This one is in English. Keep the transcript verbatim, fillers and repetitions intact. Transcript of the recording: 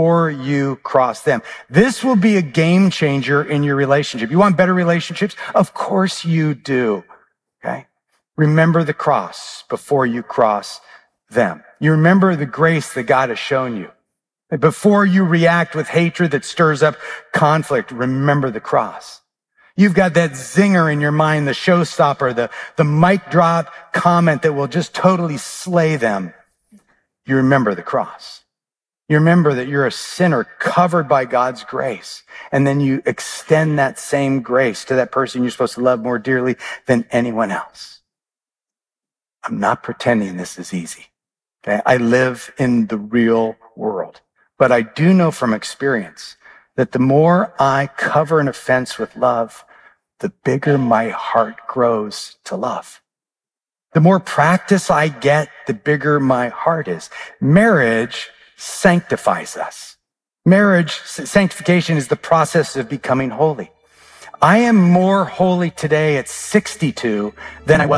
before you cross them. This will be a game changer in your relationship. You want better relationships? Of course you do. Okay? Remember the cross before you cross them. You remember the grace that God has shown you. Before you react with hatred that stirs up conflict, remember the cross. You've got that zinger in your mind, the showstopper, the, the mic drop comment that will just totally slay them. You remember the cross. You remember that you're a sinner covered by God's grace. And then you extend that same grace to that person you're supposed to love more dearly than anyone else. I'm not pretending this is easy. Okay? I live in the real world. But I do know from experience that the more I cover an offense with love, the bigger my heart grows to love. The more practice I get, the bigger my heart is. Marriage sanctifies us. Marriage, sanctification is the process of becoming holy. I am more holy today at sixty-two than I was